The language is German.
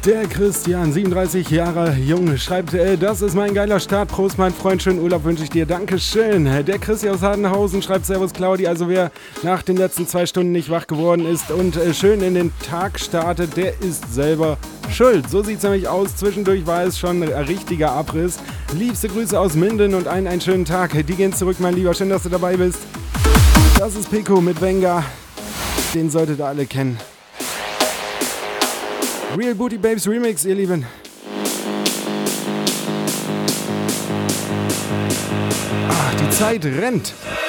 Der Christian, 37 Jahre jung, schreibt, das ist mein geiler Start. Prost, mein Freund, schönen Urlaub wünsche ich dir. Dankeschön. Der Christian aus Hardenhausen schreibt, servus Claudi. Also wer nach den letzten 2 Stunden nicht wach geworden ist und schön in den Tag startet, der ist selber schuld. So sieht es nämlich aus. Zwischendurch war es schon ein richtiger Abriss. Liebste Grüße aus Minden und einen schönen Tag. Die gehen zurück, mein Lieber. Schön, dass du dabei bist. Das ist Pico mit Venga. Den solltet ihr alle kennen. Real Booty Babes Remix, ihr Lieben. Ach, die Zeit rennt.